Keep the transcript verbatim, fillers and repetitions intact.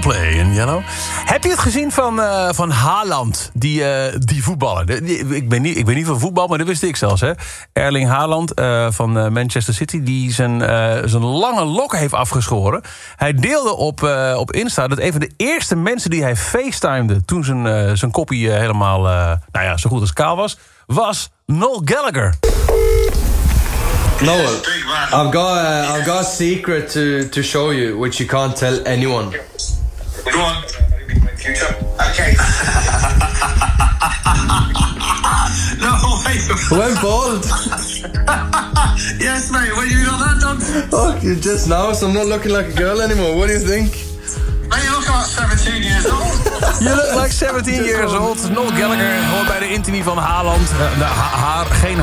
Coldplay in Yellow. Heb je het gezien van, uh, van Haaland, die, uh, die voetballer? Die, die, ik, ben niet, ik ben niet van voetbal, maar dat wist ik zelfs. Hè? Erling Haaland uh, van uh, Manchester City, die zijn, uh, zijn lange lokken heeft afgeschoren. Hij deelde op, uh, op Insta dat een van de eerste mensen die hij facetimede toen zijn, uh, zijn koppie uh, helemaal uh, nou ja, zo goed als kaal was, was Noel Gallagher. Noel, I've got a, I've got a secret to, to show you, which you can't tell anyone. Go on. Okay. No way. Went bald. Yes, mate. When you got that done? Oh, you just now, so I'm not looking like a girl anymore. What do you think? Mate, you look like seventeen years old. You look like seventeen years old. Noel Gallagher hoort bij de intimie van Haaland. Uh, ha- haar, geen